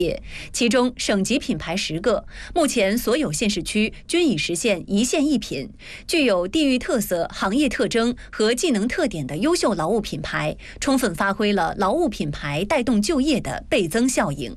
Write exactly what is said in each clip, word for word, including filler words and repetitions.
其中省级品牌十个，目前所有县市区均已实现一县一品。具有地域特色、行业特征和技能特点的优秀劳务品牌，充分发挥了劳务品牌带动就业的倍增效应。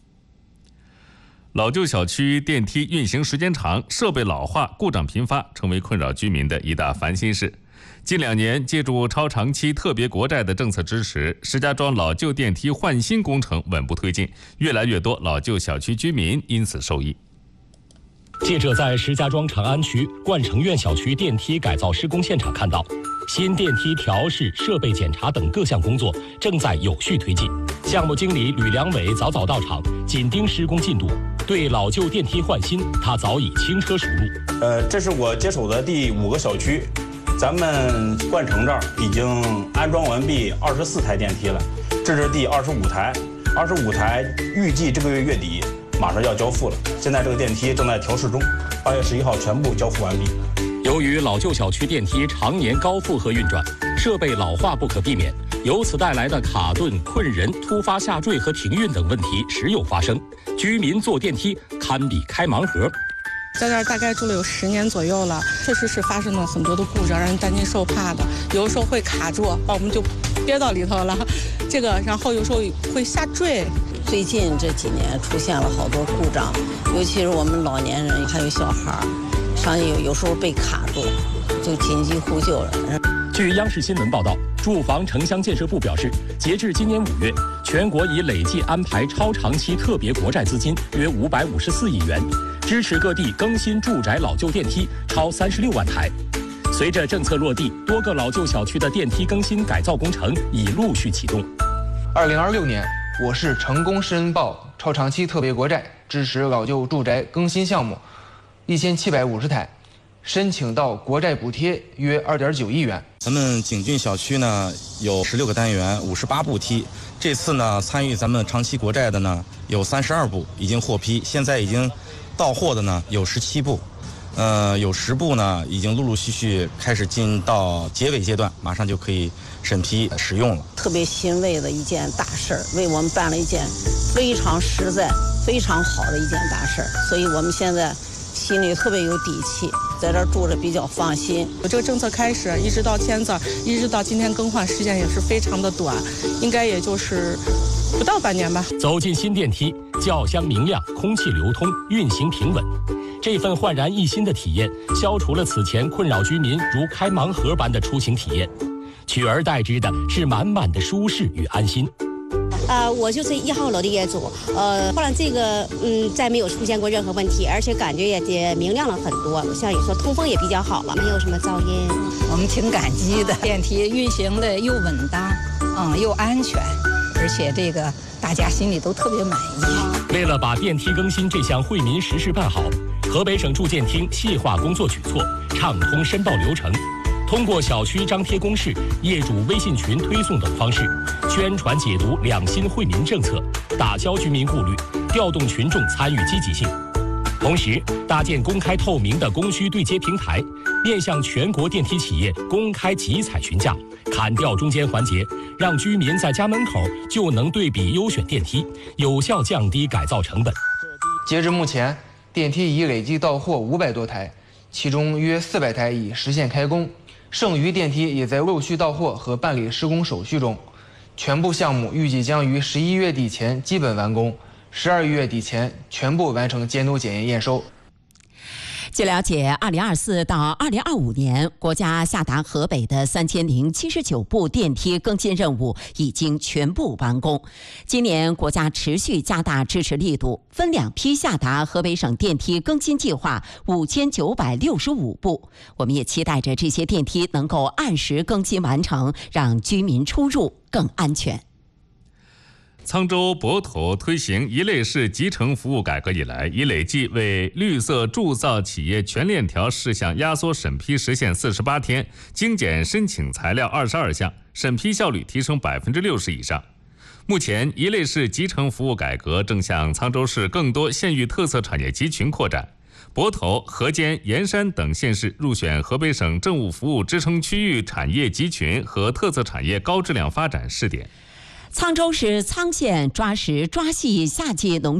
老旧小区电梯运行时间长，设备老化、故障频发，成为困扰居民的一大烦心事。近两年，借助超长期特别国债的政策支持，石家庄老旧电梯换新工程稳步推进，越来越多老旧小区居民因此受益。 记者在石家庄长安区冠城苑小区电梯改造施工现场看到，新电梯调试、设备检查等各项工作正在有序推进。项目经理吕良伟早早到场，紧盯施工进度。对老旧电梯换新，他早已轻车熟路。 呃，这是我接手的第五个小区。咱们冠城这儿已经安装完毕二十四台电梯了，这是第二十五台，二十五台预计这个月月底马上要交付了。现在这个电梯正在调试中，八月十一号全部交付完毕。 由于老旧小区电梯常年高负荷运转，设备老化不可避免，由此带来的卡顿、困人、突发下坠和停运等问题时有发生，居民坐电梯堪比开盲盒。 在这儿大概住了有十年左右了，确实是发生了很多的故障，让人担惊受怕的。有的时候会卡住，把我们就憋到里头了。这个，然后有时候会下坠。 最近这几年出现了好多故障，尤其是我们老年人还有小孩，上有有时候被卡住，就紧急呼救了。 据央视新闻报道，住房城乡建设部表示，截至今年五月，全国已累计安排超长期特别国债资金约五百五十四亿元，支持各地更新住宅老旧电梯超三十六万台。随着政策落地，多个老旧小区的电梯更新改造工程已陆续启动。 二零二六年，我市成功申报超长期特别国债，支持老旧住宅更新项目一千七百五十台。申请到国债补贴约二点九亿元。 咱们景峻小区呢有十六个单元，五十八部梯。这次呢参与咱们长期国债的呢有三十二部已经获批，现在已经到货的呢有十七部，呃有十部呢已经陆陆续续开始进到结尾阶段，马上就可以审批使用了。 特别欣慰的一件大事儿，为我们办了一件非常实在、非常好的一件大事儿，所以我们现在心里特别有底气，在这儿住着比较放心。 这个政策开始一直到签字，一直到今天更换时间也是非常的短，应该也就是不到半年吧。 走进新电梯，轿厢明亮，空气流通，运行平稳。这份焕然一新的体验，消除了此前困扰居民如开盲盒般的出行体验，取而代之的是满满的舒适与安心。 呃，我就是一号楼的业主，呃，后来这个嗯，再没有出现过任何问题，而且感觉也也明亮了很多。像你说，通风也比较好了，没有什么噪音。 我们挺感激的，电梯运行的又稳当，嗯，又安全，而且这个大家心里都特别满意。 为了把电梯更新这项惠民实事办好，河北省住建厅细化工作举措，畅通申报流程。通过小区张贴公示、业主微信群推送等方式，宣传解读两新惠民政策，打消居民顾虑，调动群众参与积极性。同时，搭建公开透明的供需对接平台，面向全国电梯企业公开集采询价，砍掉中间环节，让居民在家门口就能对比优选电梯，有效降低改造成本。 截至目前，电梯已累计到货五百多台，其中约四百台已实现开工。剩余电梯也在陆续到货和办理施工手续中，全部项目预计将于十一月底前基本完工，十二月底前全部完成监督检验验收。 据了解，二零二四到二零二五年，国家下达河北的三千零七十九部电梯更新任务已经全部完工。今年国家持续加大支持力度，分两批下达河北省电梯更新计划五千九百六十五部。我们也期待着这些电梯能够按时更新完成，让居民出入更安全。 沧州泊头推行一类式集成服务改革以来，已累计为绿色铸造企业全链条事项压缩审批实现四十八天，精简申请材料二十二项，审批效率提升百分之六十以上。目前，一类式集成服务改革正向沧州市更多县域特色产业集群扩展。泊头、河间、盐山等县市入选河北省政务服务支撑区域产业集群和特色产业高质量发展试点。 沧州市沧县抓实抓细夏季农